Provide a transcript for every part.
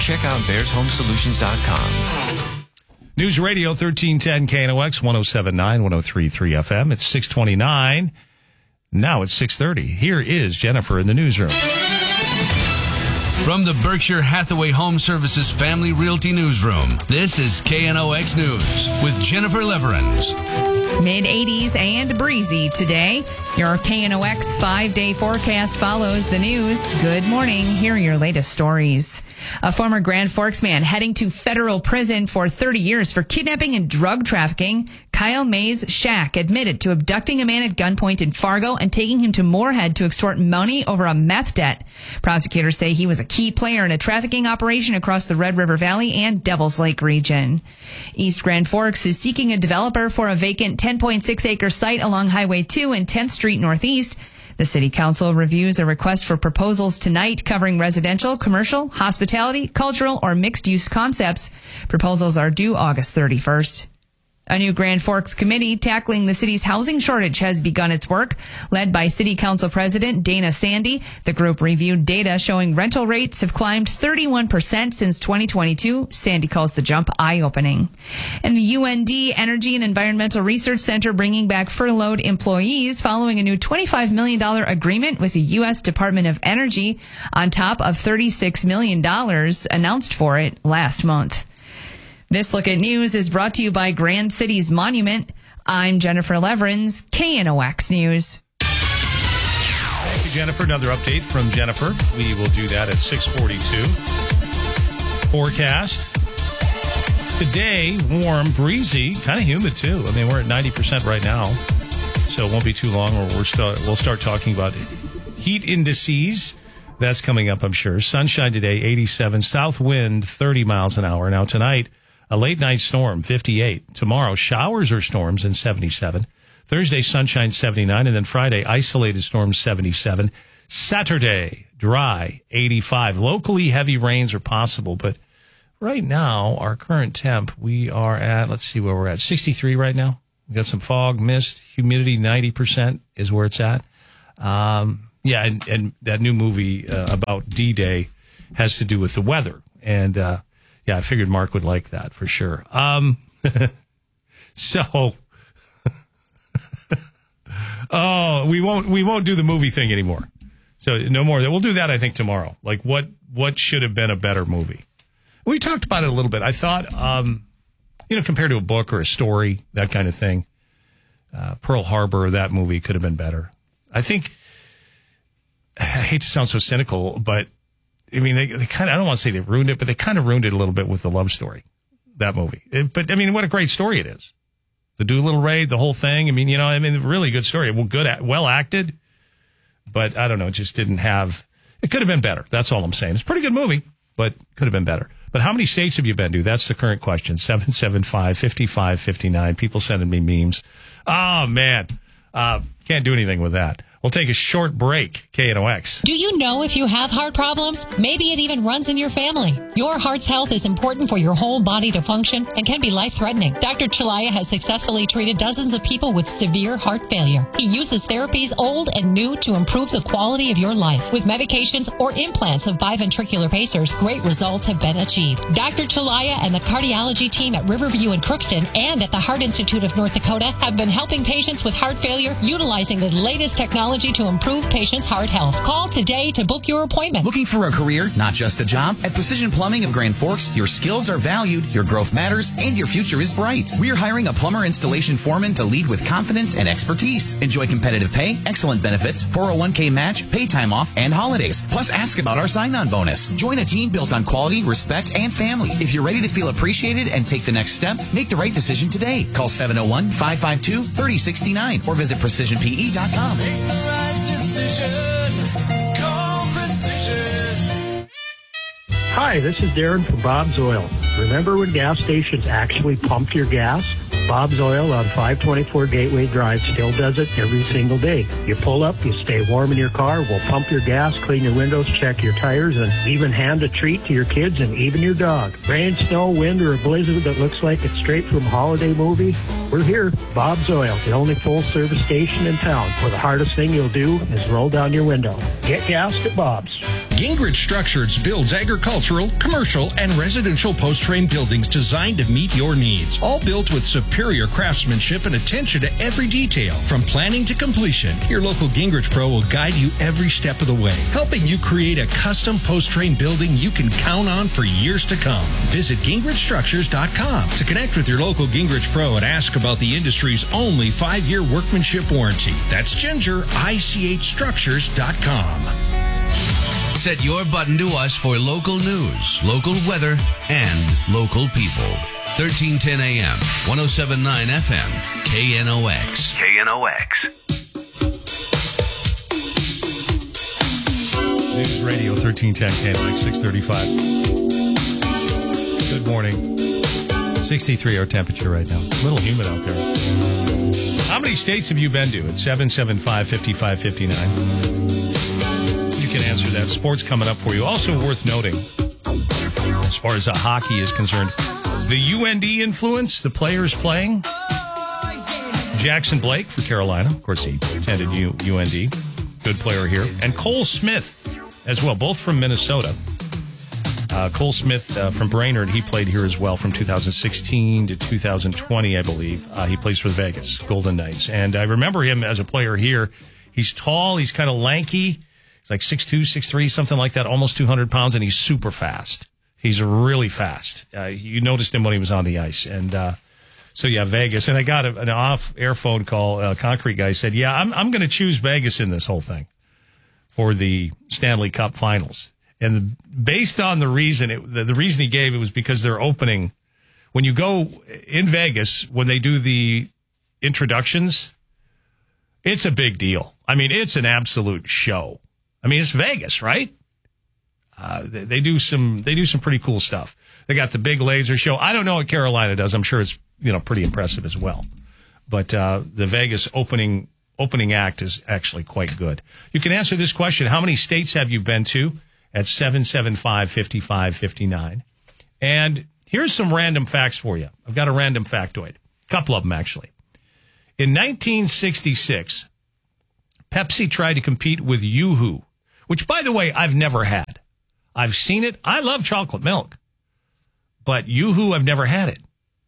check out bearshomesolutions.com. News Radio 1310 KNOX 107.9, 103.3 FM. It's 6:29. Now it's 6:30. Here is Jennifer in the newsroom. From the Berkshire Hathaway Home Services Family Realty Newsroom, this is KNOX News with Jennifer Leverins. Mid-80s and breezy today. Your KNOX 5-day forecast follows the news. Good morning. Here are your latest stories. A former Grand Forks man heading to federal prison for 30 years for kidnapping and drug trafficking. Kyle Mays Shack admitted to abducting a man at gunpoint in Fargo and taking him to Moorhead to extort money over a meth debt. Prosecutors say he was a key player in a trafficking operation across the Red River Valley and Devil's Lake region. East Grand Forks is seeking a developer for a vacant 10.6-acre site along Highway 2 and 10th Street Northeast. The City Council reviews a request for proposals tonight covering residential, commercial, hospitality, cultural, or mixed-use concepts. Proposals are due August 31st. A new Grand Forks committee tackling the city's housing shortage has begun its work. Led by City Council President Dana Sandy, the group reviewed data showing rental rates have climbed 31% since 2022. Sandy calls the jump eye-opening. And the UND Energy and Environmental Research Center bringing back furloughed employees following a new $25 million agreement with the U.S. Department of Energy on top of $36 million announced for it last month. This Look at News is brought to you by Grand Cities Monument. I'm Jennifer Leverins, KNOX News. Thank you, Jennifer. Another update from Jennifer. We will do that at 6:42. Forecast. Today, warm, breezy, kind of humid too. I mean, we're at 90% right now, so it won't be too long or we'll start talking about heat indices. That's coming up, I'm sure. Sunshine today, 87. South wind, 30 miles an hour. Now tonight, a late night storm, 58. Tomorrow, showers or storms and 77. Thursday, sunshine, 79. And then Friday, isolated storms, 77. Saturday, dry, 85. Locally, heavy rains are possible. But right now, our current temp, we are at, let's see where we're at, 63 right now. We got some fog, mist, humidity, 90% is where it's at. Yeah, and that new movie about D-Day has to do with the weather. And, yeah, I figured Mark would like that for sure. So, oh, we won't do the movie thing anymore. So no more. We'll do that, I think, tomorrow. Like what should have been a better movie? We talked about it a little bit. I thought, compared to a book or a story, that kind of thing, Pearl Harbor, that movie could have been better. I think, I hate to sound so cynical, but I mean, they kind of, I don't want to say they ruined it, but they kind of ruined it a little bit with the love story, that movie. But I mean, what a great story it is. The Doolittle raid, the whole thing. I mean, really good story. Well acted, but I don't know, it just didn't have, it could have been better. That's all I'm saying. It's a pretty good movie, but could have been better. But how many states have you been to? That's the current question. 775-5559. People sending me memes. Oh, man. Can't do anything with that. We'll take a short break. KNOX. Do you know if you have heart problems? Maybe it even runs in your family. Your heart's health is important for your whole body to function and can be life-threatening. Dr. Chalaya has successfully treated dozens of people with severe heart failure. He uses therapies old and new to improve the quality of your life. With medications or implants of biventricular pacers, great results have been achieved. Dr. Chalaya and the cardiology team at Riverview in Crookston and at the Heart Institute of North Dakota have been helping patients with heart failure utilizing the latest technology to improve patients' heart health. Call today to book your appointment. Looking for a career, not just a job? At Precision Plumbing of Grand Forks, your skills are valued, your growth matters, and your future is bright. We're hiring a plumber installation foreman to lead with confidence and expertise. Enjoy competitive pay, excellent benefits, 401k match, pay time off, and holidays. Plus, ask about our sign-on bonus. Join a team built on quality, respect, and family. If you're ready to feel appreciated and take the next step, make the right decision today. Call 701-552-3069 or visit precisionpe.com. Hi, this is Darren from Bob's Oil. Remember when gas stations actually pumped your gas? Bob's Oil on 524 Gateway Drive still does it every single day. You pull up, you stay warm in your car, we'll pump your gas, clean your windows, check your tires, and even hand a treat to your kids and even your dog. Rain, snow, wind, or a blizzard that looks like it's straight from a holiday movie? We're here. Bob's Oil, the only full-service station in town, where the hardest thing you'll do is roll down your window. Get gassed at Bob's. Gingrich Structures builds agricultural, commercial, and residential post-frame buildings designed to meet your needs. All built with superior craftsmanship and attention to every detail. From planning to completion, your local Gingrich Pro will guide you every step of the way, helping you create a custom post-frame building you can count on for years to come. Visit GingrichStructures.com to connect with your local Gingrich Pro and ask about the industry's only 5-year workmanship warranty. That's GingerICHStructures.com. Set your button to us for local news, local weather, and local people. 1310 AM, 107.9 FM, KNOX. News Radio 1310 KNOX 635. Good morning. 63 our temperature right now. A little humid out there. How many states have you been to? It's 775-5559. You can answer that. Sports coming up for you. Also worth noting, as far as hockey is concerned, the UND influence, the players playing. Jackson Blake for Carolina. Of course, he attended UND. Good player here. And Cole Smith as well, both from Minnesota. Cole Smith from Brainerd, he played here as well from 2016 to 2020, I believe. He plays for the Vegas Golden Knights. And I remember him as a player here. He's tall. He's kind of lanky. He's like 6'2", 6'3", something like that, almost 200 pounds, and he's super fast. He's really fast. You noticed him when he was on the ice. And so, yeah, Vegas. And I got an off-air phone call. Concrete guy said, yeah, I'm going to choose Vegas in this whole thing for the Stanley Cup Finals. And based on the reason, the reason he gave, it was because they're opening. When you go in Vegas, when they do the introductions, it's a big deal. I mean, it's an absolute show. I mean, it's Vegas, right? They do some pretty cool stuff. They got the big laser show. I don't know what Carolina does. I'm sure it's pretty impressive as well. But the Vegas opening act is actually quite good. You can answer this question: how many states have you been to? At 775-5559. And here's some random facts for you. I've got a random factoid. A couple of them, actually. In 1966, Pepsi tried to compete with Yoo-Hoo, which, by the way, I've never had. I've seen it. I love chocolate milk. But Yoo-Hoo, I've never had it.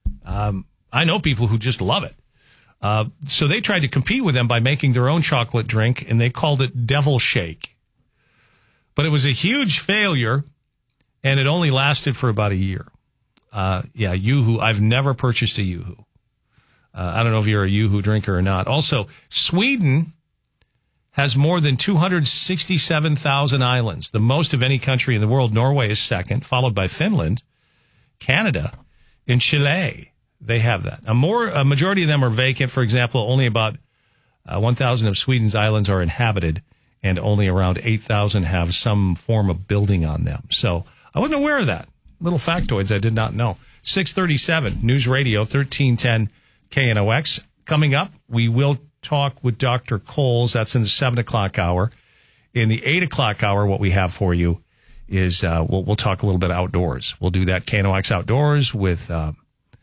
I know people who just love it. So they tried to compete with them by making their own chocolate drink, and they called it Devil Shake. But it was a huge failure, and it only lasted for about a year. Yoo-Hoo. I've never purchased a Yoo-Hoo. I don't know if you're a Yoo-Hoo drinker or not. Also, Sweden has more than 267,000 islands, the most of any country in the world. Norway is second, followed by Finland, Canada, and Chile. They have that. A majority of them are vacant. For example, only about 1,000 of Sweden's islands are inhabited, and only around 8,000 have some form of building on them. So I wasn't aware of that. Little factoids I did not know. 637, News Radio, 1310 KNOX. Coming up, we will talk with Dr. Coles. That's in the 7 o'clock hour. In the 8 o'clock hour, what we have for you is we'll talk a little bit outdoors. We'll do that KNOX Outdoors with Jim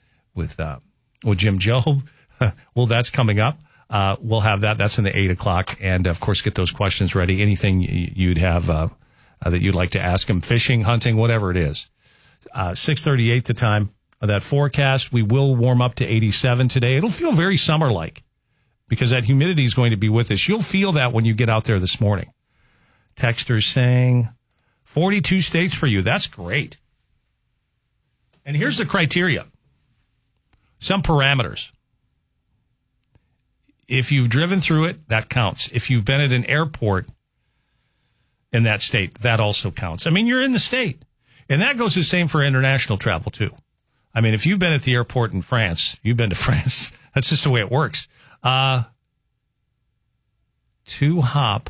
Job. Well, that's coming up. We'll have that. That's in the 8 o'clock. And, of course, get those questions ready. Anything you'd have that you'd like to ask him, fishing, hunting, whatever it is. 6:38 the time of that forecast. We will warm up to 87 today. It'll feel very summer-like because that humidity is going to be with us. You'll feel that when you get out there this morning. Texters saying 42 states for you. That's great. And here's the criteria. Some parameters. If you've driven through it, that counts. If you've been at an airport in that state, that also counts. I mean, you're in the state. And that goes the same for international travel, too. I mean, if you've been at the airport in France, you've been to France. That's just the way it works. Two hop.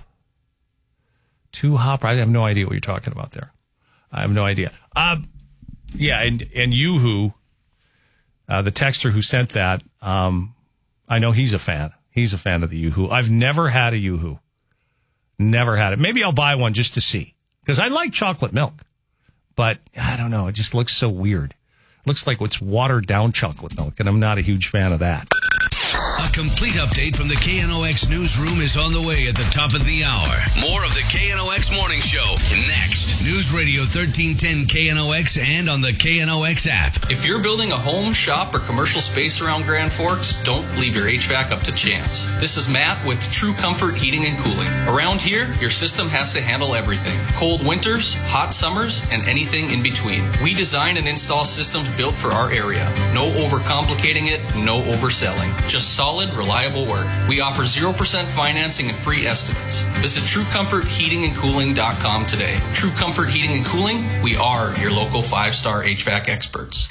I have no idea what you're talking about there. I have no idea. And Yoo-Hoo, the texter who sent that, I know he's a fan. He's a fan of the Yoo-Hoo. I've never had a Yoo-Hoo. Never had it. Maybe I'll buy one just to see. Because I like chocolate milk. But, I don't know, it just looks so weird. Looks like it's watered down chocolate milk, and I'm not a huge fan of that. A complete update from the KNOX newsroom is on the way at the top of the hour. More of the KNOX Morning Show next. News Radio 1310 KNOX and on the KNOX app. If you're building a home, shop, or commercial space around Grand Forks, don't leave your HVAC up to chance. This is Matt with True Comfort Heating and Cooling. Around here, your system has to handle everything. Cold winters, hot summers, and anything in between. We design and install systems built for our area. No overcomplicating it, no overselling. Just solid, reliable work. We offer 0% financing and free estimates. Visit TrueComfortHeatingandCooling.com today. True Comfort Heating and Cooling, we are your local 5-star HVAC experts.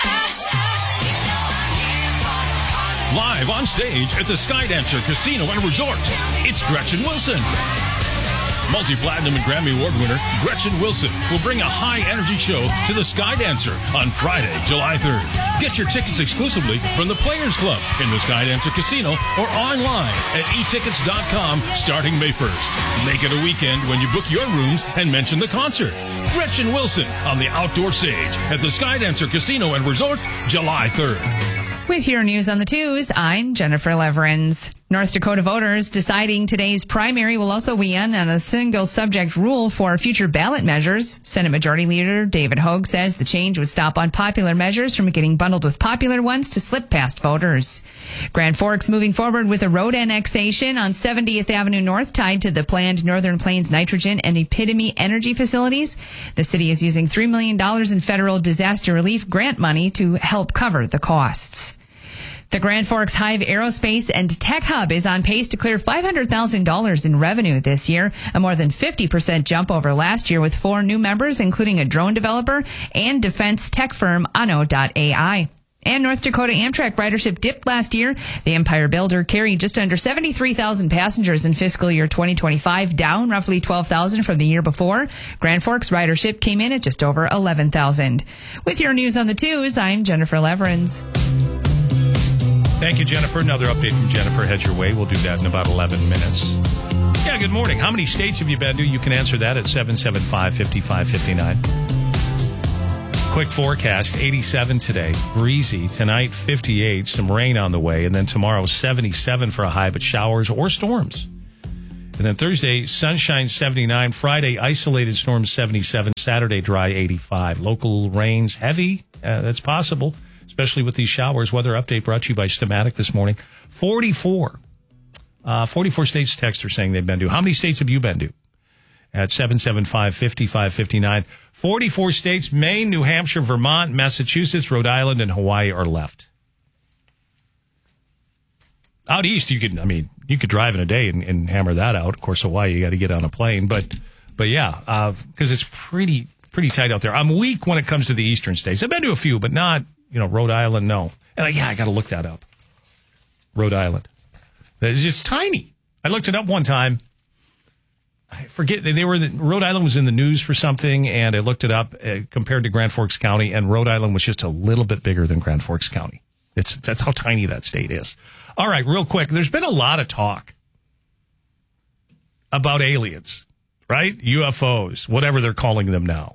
Live on stage at the Skydancer Casino and Resort, it's Gretchen Wilson. Multi-platinum and Grammy Award winner Gretchen Wilson will bring a high-energy show to the Skydancer on Friday, July 3rd. Get your tickets exclusively from the Players Club in the Skydancer Casino or online at etickets.com starting May 1st. Make it a weekend when you book your rooms and mention the concert. Gretchen Wilson on the outdoor stage at the Skydancer Casino and Resort, July 3rd. With your news on the twos, I'm Jennifer Leverins. North Dakota voters deciding today's primary will also weigh in on a single subject rule for future ballot measures. Senate Majority Leader David Hogue says the change would stop unpopular measures from getting bundled with popular ones to slip past voters. Grand Forks moving forward with a road annexation on 70th Avenue North tied to the planned Northern Plains nitrogen and epitome energy facilities. The city is using $3 million in federal disaster relief grant money to help cover the costs. The Grand Forks Hive Aerospace and Tech Hub is on pace to clear $500,000 in revenue this year, a more than 50% jump over last year with 4 new members, including a drone developer and defense tech firm Ano.ai. And North Dakota Amtrak ridership dipped last year. The Empire Builder carried just under 73,000 passengers in fiscal year 2025, down roughly 12,000 from the year before. Grand Forks ridership came in at just over 11,000. With your news on the twos, I'm Jennifer Leverins. Thank you, Jennifer. Another update from Jennifer heads your way. We'll do that in about 11 minutes. Yeah, good morning. How many states have you been to? You can answer that at 775-5559. Quick forecast, 87 today. Breezy. Tonight, 58. Some rain on the way. And then tomorrow, 77 for a high, but showers or storms. And then Thursday, sunshine, 79. Friday, isolated storms, 77. Saturday, dry, 85. Local rains, heavy. That's possible, especially with these showers. Weather update brought to you by Stamatic this morning. 44 states text are saying they've been to. How many states have you been to? At 775-5559. 44 states, Maine, New Hampshire, Vermont, Massachusetts, Rhode Island, and Hawaii are left. Out east, you could drive in a day and hammer that out. Of course, Hawaii, you got to get on a plane. But yeah, because it's pretty tight out there. I'm weak when it comes to the eastern states. I've been to a few, but not, Rhode Island, no. And I got to look that up. Rhode Island. It's just tiny. I looked it up one time. I forget, Rhode Island was in the news for something, and I looked it up compared to Grand Forks County, and Rhode Island was just a little bit bigger than Grand Forks County. That's how tiny that state is. All right, real quick. There's been a lot of talk about aliens, right? UFOs, whatever they're calling them now.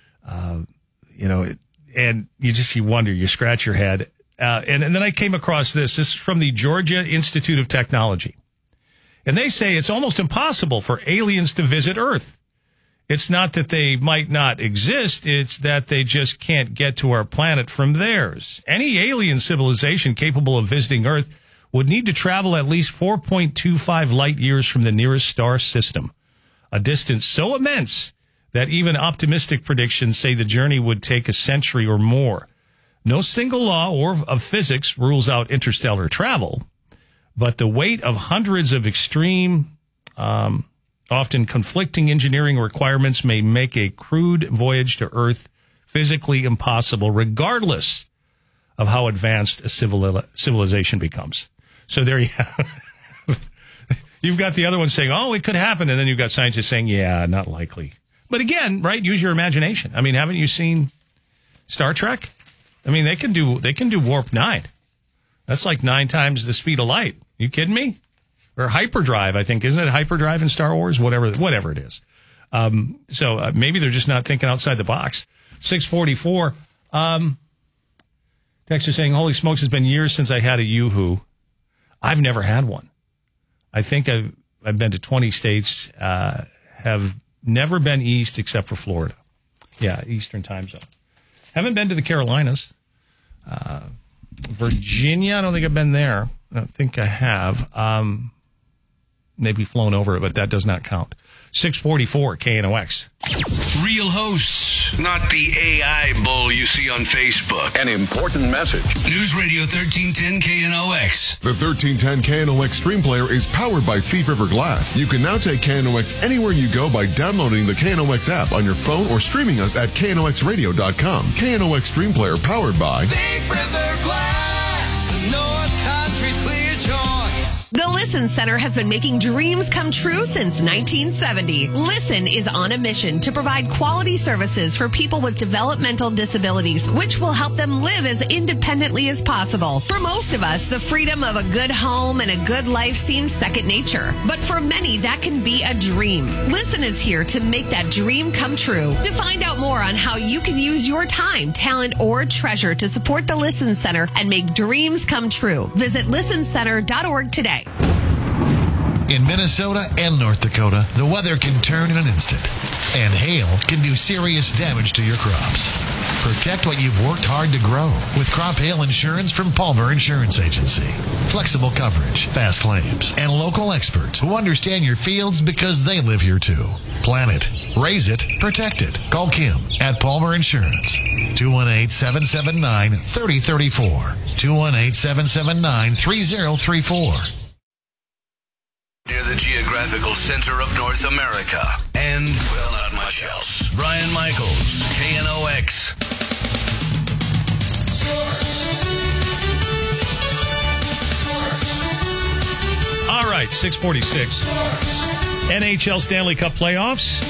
And you wonder, you scratch your head. And then I came across this. This is from the Georgia Institute of Technology. And they say it's almost impossible for aliens to visit Earth. It's not that they might not exist. It's that they just can't get to our planet from theirs. Any alien civilization capable of visiting Earth would need to travel at least 4.25 light years from the nearest star system, a distance so immense that even optimistic predictions say the journey would take a century or more. No single law of physics rules out interstellar travel, but the weight of hundreds of extreme, often conflicting engineering requirements may make a crude voyage to Earth physically impossible, regardless of how advanced a civilization becomes. So there you have. You've got the other one saying, oh, it could happen, and then you've got scientists saying, yeah, not likely. But again, right, use your imagination. I mean, haven't you seen Star Trek? I mean, they can do warp 9. That's like 9 times the speed of light. You kidding me? Or hyperdrive, I think. Isn't it hyperdrive in Star Wars? Whatever it is. So maybe they're just not thinking outside the box. 644. Texter saying, holy smokes, it's been years since I had a Yoo-hoo. I've never had one. I think I've been to 20 states, have never been east except for Florida. Yeah, Eastern time zone. Haven't been to the Carolinas. Virginia, I don't think I've been there. I don't think I have. Maybe flown over it, but that does not count. 644 KNOX. Real hosts, not the AI bull you see on Facebook. An important message. News Radio 1310 KNOX. The 1310 KNOX Stream Player is powered by Thief River Glass. You can now take KNOX anywhere you go by downloading the KNOX app on your phone or streaming us at knoxradio.com. KNOX Stream Player powered by Thief River Glass, North Country's clear choice. The Listen Center has been making dreams come true since 1970. Listen is on a mission to provide quality services for people with developmental disabilities, which will help them live as independently as possible. For most of us, the freedom of a good home and a good life seems second nature. But for many, that can be a dream. Listen is here to make that dream come true. To find out more on how you can use your time, talent, or treasure to support the Listen Center and make dreams come true, visit listencenter.org today. In Minnesota and North Dakota, the weather can turn in an instant, and hail can do serious damage to your crops. Protect what you've worked hard to grow with crop hail insurance from Palmer Insurance Agency. Flexible coverage, fast claims, and local experts who understand your fields because they live here too. Plan it, raise it, protect it. Call Kim at Palmer Insurance. 218-779-3034. 218-779-3034. Near the geographical center of North America. And, well, not much else. Brian Michaels, KNOX. All right, 646. NHL Stanley Cup playoffs.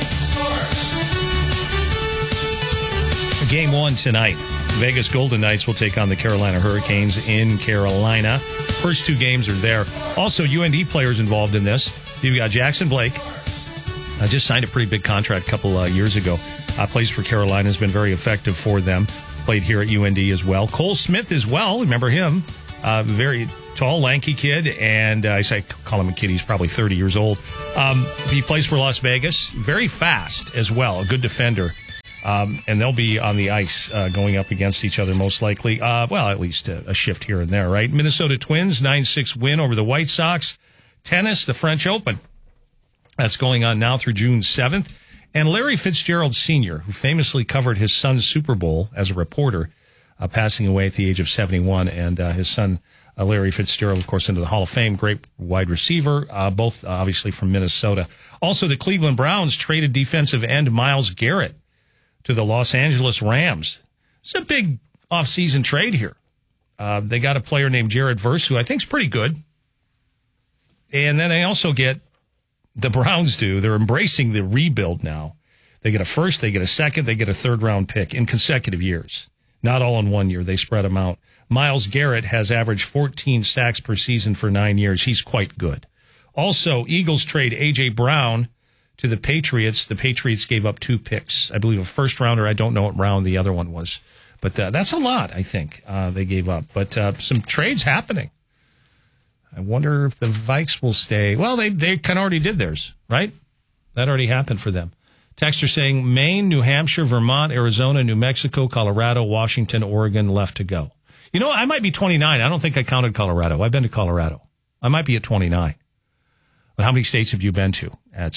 Game 1 tonight. Vegas Golden Knights will take on the Carolina Hurricanes in Carolina. First two games are there. Also, UND players involved in this. You've got Jackson Blake. Just signed a pretty big contract a couple years ago. Plays for Carolina, has been very effective for them. Played here at UND as well. Cole Smith as well. Remember him? Very tall, lanky kid. And I call him a kid. He's probably 30 years old. He plays for Las Vegas. Very fast as well. A good defender. And they'll be on the ice going up against each other most likely. Well, at least a shift here and there, right? Minnesota Twins, 9-6 win over the White Sox. Tennis, the French Open. That's going on now through June 7th. And Larry Fitzgerald Sr., who famously covered his son's Super Bowl as a reporter, passing away at the age of 71. And his son, Larry Fitzgerald, of course, into the Hall of Fame. Great wide receiver, both obviously from Minnesota. Also, the Cleveland Browns traded defensive end Myles Garrett to the Los Angeles Rams. It's a big off-season trade here. They got a player named Jared Verse, who I think is pretty good. And then they also get, the Browns do, they're embracing the rebuild now. They get a first, they get a second, they get a third-round pick in consecutive years. Not all in 1 year. They spread them out. Myles Garrett has averaged 14 sacks per season for 9 years. He's quite good. Also, Eagles trade A.J. Brown to the Patriots. The Patriots gave up 2 picks. I believe a first-rounder. I don't know what round the other one was. But that's a lot, I think, they gave up. But some trades happening. I wonder if the Vikes will stay. Well, they kind of already did theirs, right? That already happened for them. Texter saying Maine, New Hampshire, Vermont, Arizona, New Mexico, Colorado, Washington, Oregon left to go. You know, I might be 29. I don't think I counted Colorado. I've been to Colorado. I might be at 29. But how many states have you been to? At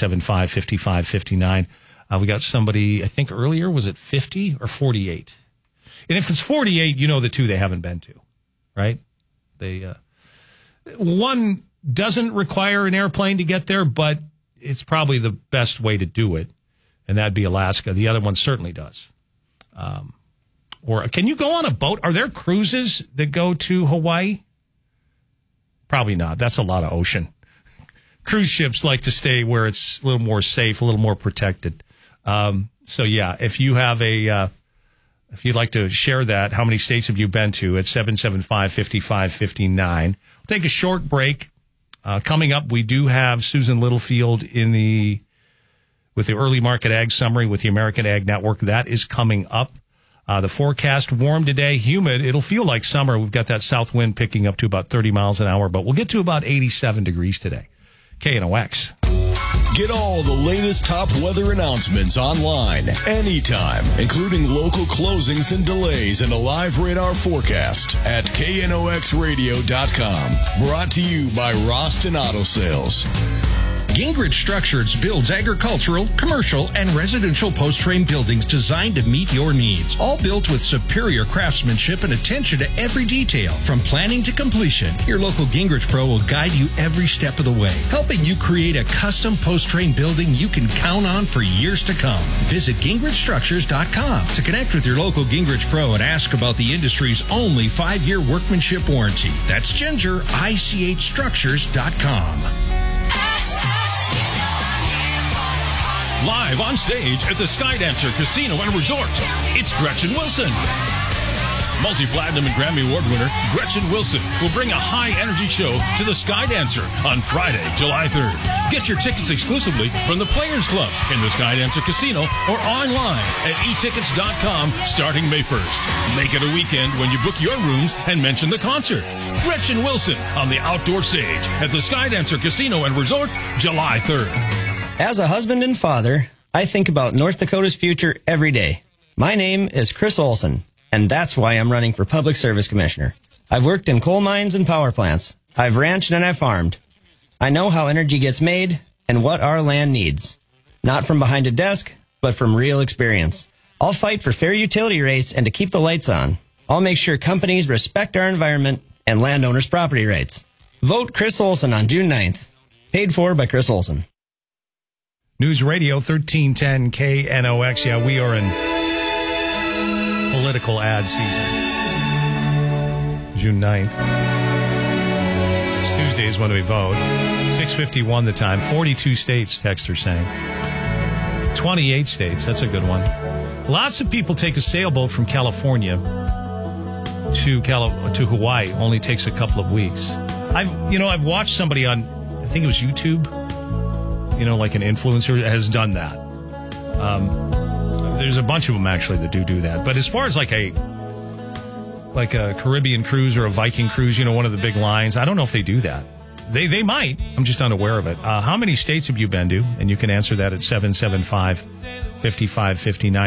775-5559. We got somebody, I think earlier, was it 50 or 48? And if it's 48, you know the two they haven't been to, right? One doesn't require an airplane to get there, but it's probably the best way to do it, and that'd be Alaska. The other one certainly does. Or can you go on a boat? Are there cruises that go to Hawaii? Probably not. That's a lot of ocean. Cruise ships like to stay where it's a little more safe, a little more protected. So, yeah, if you have if you'd like to share that, how many states have you been to? At 775-5559. We'll take a short break. Coming up, we do have Susan Littlefield with the early market ag summary with the American Ag Network. That is coming up. The forecast, warm today, humid. It'll feel like summer. We've got that south wind picking up to about 30 miles an hour, but we'll get to about 87 degrees today. KNOX. Get all the latest top weather announcements online, anytime, including local closings and delays and a live radar forecast at knoxradio.com. Brought to you by Roston Auto Sales. Gingrich Structures builds agricultural, commercial, and residential post-frame buildings designed to meet your needs. All built with superior craftsmanship and attention to every detail. From planning to completion, your local Gingrich Pro will guide you every step of the way, helping you create a custom post-frame building you can count on for years to come. Visit GingrichStructures.com to connect with your local Gingrich Pro and ask about the industry's only 5-year workmanship warranty. That's GingerICHStructures.com. Live on stage at the Skydancer Casino and Resort, it's Gretchen Wilson. Multi-platinum and Grammy Award winner Gretchen Wilson will bring a high-energy show to the Skydancer on Friday, July 3rd. Get your tickets exclusively from the Players Club in the Skydancer Casino or online at etickets.com starting May 1st. Make it a weekend when you book your rooms and mention the concert. Gretchen Wilson on the outdoor stage at the Skydancer Casino and Resort, July 3rd. As a husband and father, I think about North Dakota's future every day. My name is Chris Olson, and that's why I'm running for Public Service Commissioner. I've worked in coal mines and power plants. I've ranched and I've farmed. I know how energy gets made and what our land needs. Not from behind a desk, but from real experience. I'll fight for fair utility rates and to keep the lights on. I'll make sure companies respect our environment and landowners' property rights. Vote Chris Olson on June 9th. Paid for by Chris Olson. News Radio 1310 KNOX. Yeah, we are in political ad season. June 9th. It's Tuesdays when we vote. 6:51 the time. 42 states, texters saying. 28 states. That's a good one. Lots of people take a sailboat from California to Hawaii. Only takes a couple of weeks. I've watched somebody on, I think it was YouTube, like an influencer has done that. There's a bunch of them actually that do that. But as far as like a Caribbean cruise or a Viking cruise, one of the big lines, I don't know if they do that. They might. I'm just unaware of it. How many states have you been to? And you can answer that at 775-5559.